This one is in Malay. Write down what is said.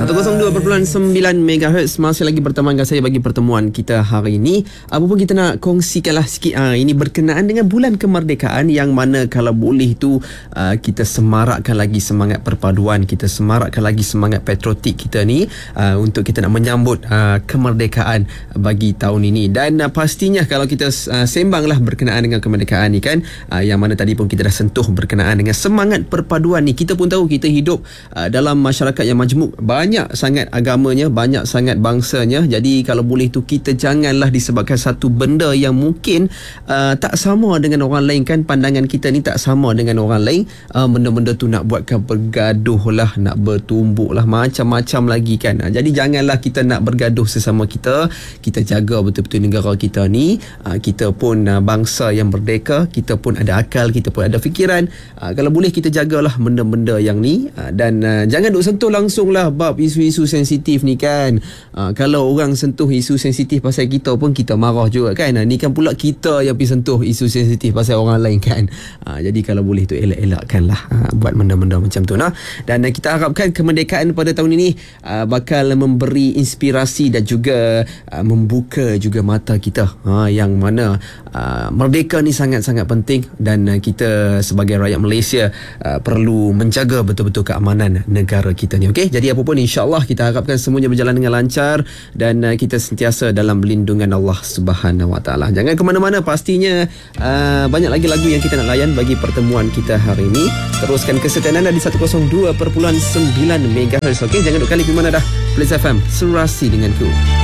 102.9 MHz masih lagi berteman dengan saya bagi pertemuan kita hari ini. Apa pun kita nak kongsikanlah sikit ini berkenaan dengan bulan kemerdekaan, yang mana kalau boleh tu kita semarakkan lagi semangat perpaduan, kita semarakkan lagi semangat patriotik kita ni untuk kita nak menyambut kemerdekaan bagi tahun ini. Dan pastinya kalau kita sembanglah berkenaan dengan kemerdekaan ni kan, yang mana tadi pun kita dah sentuh berkenaan dengan semangat perpaduan ni. Kita pun tahu kita hidup dalam masyarakat yang majmuk, banyak sangat agamanya, banyak sangat bangsanya. Jadi kalau boleh tu kita janganlah disebabkan satu benda yang mungkin tak sama dengan orang lain kan, pandangan kita ni tak sama dengan orang lain, benda-benda tu nak buatkan bergaduh lah, nak bertumbuk lah, macam-macam lagi kan. Jadi janganlah kita nak bergaduh sesama kita. Kita jaga betul-betul negara kita ni. Kita pun bangsa yang merdeka, kita pun ada akal, kita pun ada fikiran. Kalau boleh kita jagalah benda-benda yang ni, dan jangan duk sentuh langsung lah bab isu-isu sensitif ni kan. Kalau orang sentuh isu sensitif pasal kita pun kita marah juga kan. Ni kan pula kita yang pergi sentuh isu sensitif pasal orang lain kan. Jadi kalau boleh tu elak-elakkan lah buat benda-benda macam tu nah. Dan kita harapkan kemerdekaan pada tahun ini bakal memberi inspirasi dan juga membuka juga mata kita, yang mana merdeka ni sangat-sangat penting, dan kita sebagai rakyat Malaysia perlu menjaga betul-betul keamanan negara kita ni. Okey, jadi apa pun insya-Allah kita harapkan semuanya berjalan dengan lancar dan kita sentiasa dalam lindungan Allah Subhanahu Wa Taala. Jangan ke mana-mana, pastinya banyak lagi lagu yang kita nak layan bagi pertemuan kita hari ini. Teruskan kesetiaan anda di 102.9 MHz. Okey, jangan duk kali di mana dah. Plaza FM, serasi denganku.